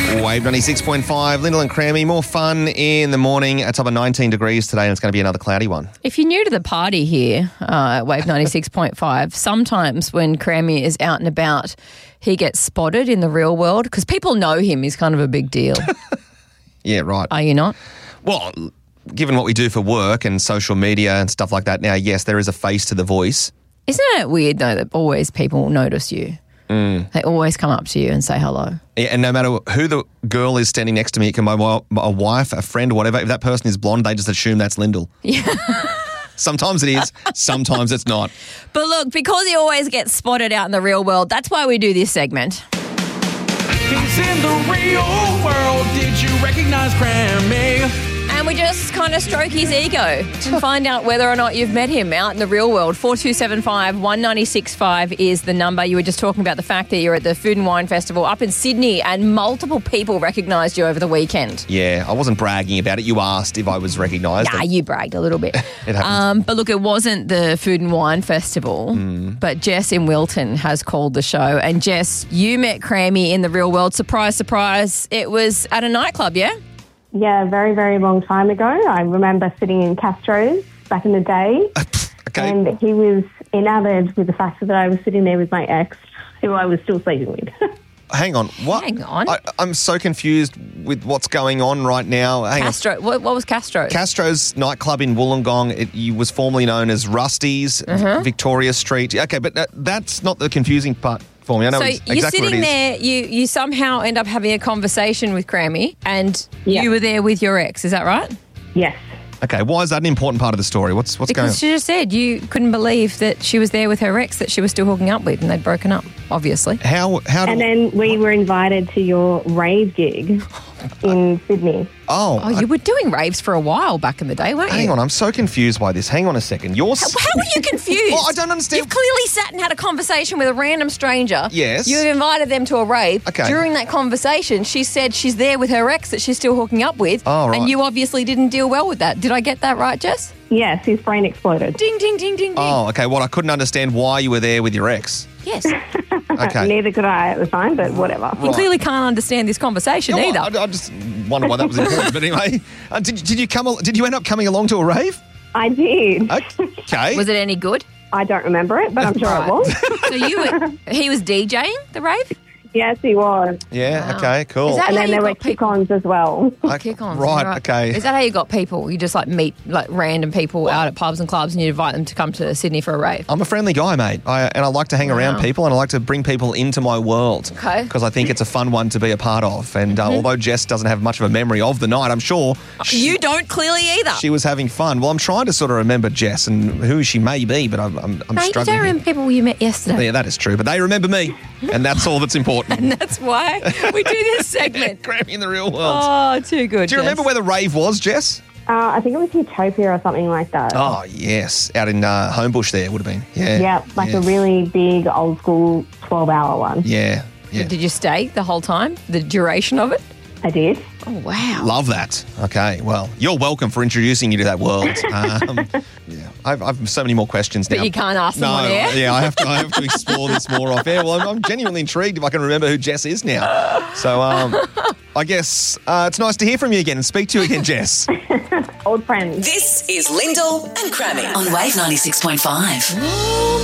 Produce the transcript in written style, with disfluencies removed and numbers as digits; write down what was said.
Wave 96.5, Lyndall and Crammy. More fun in the morning. A top of 19 degrees today, and it's going to be another cloudy one. If you're new to the party here at Wave 96.5, sometimes when Crammy is out and about, he gets spotted in the real world because people know him. He's kind of a big deal. Yeah, right. Are you not? Well, given what we do for work and social media and stuff like that now, yes, there is a face to the voice. Isn't it weird, though, that always people notice you? They always come up to you and say hello. Yeah, and no matter who the girl is standing next to me, it can be a wife, a friend, or whatever. If that person is blonde, they just assume that's Lyndall. Yeah. Sometimes it is, sometimes it's not. But look, because he always gets spotted out in the real world, that's why we do this segment. He's in the real world. Did you recognize Crammy? And we just kind of stroke his ego to find out whether or not you've met him out in the real world. 4275 1965 is the number. You were just talking about the fact that you're at the Food and Wine Festival up in Sydney and multiple people recognised you over the weekend. Yeah, I wasn't bragging about it. You asked if I was recognised. Nah, you bragged a little bit. It happens. But look, it wasn't the Food and Wine Festival, but Jess in Wilton has called the show. And Jess, you met Crammy in the real world. Surprise, surprise. It was at a nightclub, yeah? Yeah, very, very long time ago. I remember sitting in Castro's back in the day. Okay. And he was enamoured with the fact that I was sitting there with my ex, who I was still sleeping with. Hang on. What? Hang on. I'm so confused with what's going on right now. Hang Castro. What was Castro? Castro's nightclub in Wollongong, it was formerly known as Rusty's, Victoria Street. Okay, but that's not the confusing part for me. I know So exactly you're what it sitting is. there, you somehow end up having a conversation with Crammy and Yeah. you were there with your ex, is that right? Yes. Okay, why is that an important part of the story? What's going on? Because she just said you couldn't believe that she was there with her ex that she was still hooking up with and they'd broken up, obviously. How do... And then we were invited to your rave gig in Sydney. Oh, You were doing raves for a while back in the day, weren't you? hang on. I'm so confused by this. Hang on a second. How are you confused? Well, I don't understand. You've clearly sat and had a conversation with a random stranger. Yes. You've invited them to a rave. Okay. During that conversation, she said she's there with her ex that she's still hooking up with. Oh, right. And you obviously didn't deal well with that. Did I get that right, Jess? Yes, his brain exploded. Ding, ding, ding, ding, ding. Oh, okay. Well, I couldn't understand why you were there with your ex. Yes. Okay. Neither could I at the time, but whatever. You clearly can't understand this conversation Yeah, either. well, I just wonder why that was important. But anyway, did you end up coming along to a rave? I did. Okay. Was it any good? I don't remember it, but I'm sure Right. it was. So he was DJing the rave? Yes, he was. Yeah. Wow. Okay. Cool. Is that And how then you there were got people? kick-ons as well. Kick-ons. Right. Okay. Is that how you got people? You just meet random people out at pubs and clubs and you invite them to come to Sydney for a rave? I'm a friendly guy, mate. I like to hang around people and I like to bring people into my world. Okay. Because I think it's a fun one to be a part of. And although Jess doesn't have much of a memory of the night, I'm sure You don't clearly either. she was having fun. Well, I'm trying to sort of remember Jess and who she may be, but I'm Mate, you struggling. don't remember people you met yesterday. Yeah, that is true. But they remember me. And that's all that's important. And that's why we do this segment. Grammy in the real world. Oh, too good. Do you remember where the rave was, Jess? I think it was Utopia or something like that. Oh, yes. Out in Homebush there would have been. Yeah. Yeah, like a really big, old-school 12-hour one. Yeah. Yeah. Did you stay the whole time? The duration of it? I did. Oh, wow. Love that. Okay, well, you're welcome for introducing you to that world. Yeah, I've so many more questions now. But you can't ask them on air? Yeah, I have to explore this more off air. Well, I'm genuinely intrigued if I can remember who Jess is now. So I guess it's nice to hear from you again and speak to you again, Jess. Old friends. This is Lyndall and Crammy on Wave 96.5.